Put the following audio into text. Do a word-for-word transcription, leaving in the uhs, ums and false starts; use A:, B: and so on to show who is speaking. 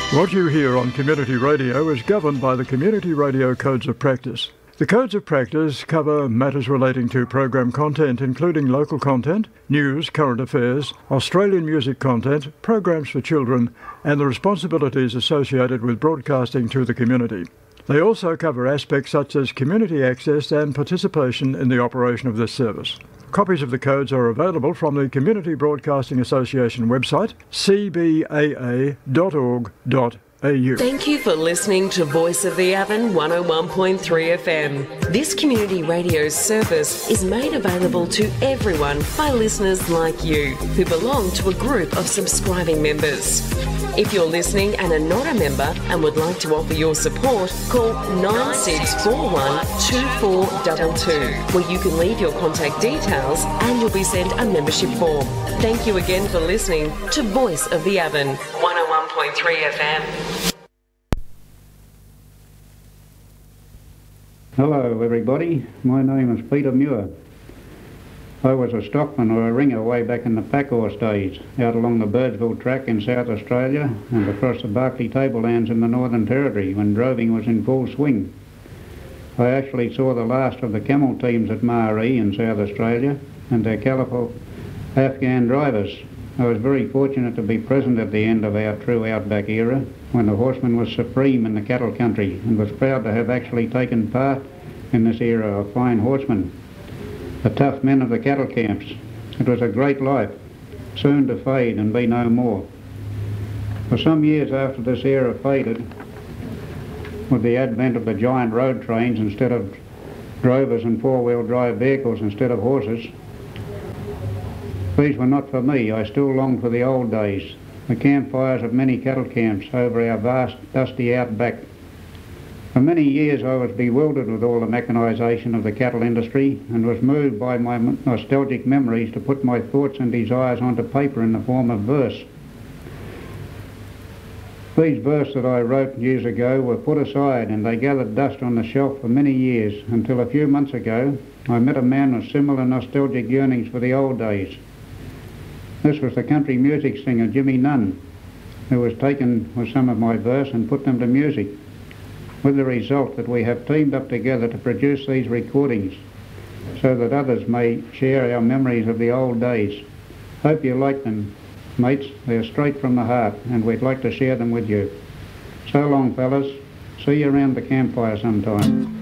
A: What you hear on Community Radio is governed by the Community Radio Codes of Practice. The Codes of Practice cover matters relating to program content, including local content, news, current affairs, Australian music content, programs for children, and the responsibilities associated with broadcasting to the community. They also cover aspects such as community access and participation in the operation of this service. Copies of the codes are available from the Community Broadcasting Association website, c b a a dot org dot a u.
B: Thank you for listening to Voice of the Avon one oh one point three F M. This community radio service is made available to everyone by listeners like you who belong to a group of subscribing members. If you're listening and are not a member and would like to offer your support, call nine six four one two four two two, where you can leave your contact details and you'll be sent a membership form. Thank you again for listening to Voice of the Avon one oh one point three F M.
C: Hello everybody, my name is Peter Muir. I was a stockman or a ringer way back in the pack horse days, out along the Birdsville track in South Australia and across the Barkly Tablelands in the Northern Territory when droving was in full swing. I actually saw the last of the camel teams at Maree in South Australia and their colourful Afghan drivers. I was very fortunate to be present at the end of our true outback era when the horseman was supreme in the cattle country and was proud to have actually taken part in this era of fine horsemen. The tough men of the cattle camps. It was a great life, soon to fade and be no more. For some years after this era faded, with the advent of the giant road trains instead of drovers and four-wheel drive vehicles instead of horses, these were not for me. I still longed for the old days, the campfires of many cattle camps over our vast, dusty outback. For many years I was bewildered with all the mechanisation of the cattle industry and was moved by my nostalgic memories to put my thoughts and desires onto paper in the form of verse. These verses that I wrote years ago were put aside and they gathered dust on the shelf for many years until a few months ago I met a man with similar nostalgic yearnings for the old days. This was the country music singer Jimmy Nunn, who was taken with some of my verse and put them to music, with the result that we have teamed up together to produce these recordings so that others may share our memories of the old days. Hope you like them, mates. They're straight from the heart and we'd like to share them with you. So long, fellas. See you around the campfire sometime.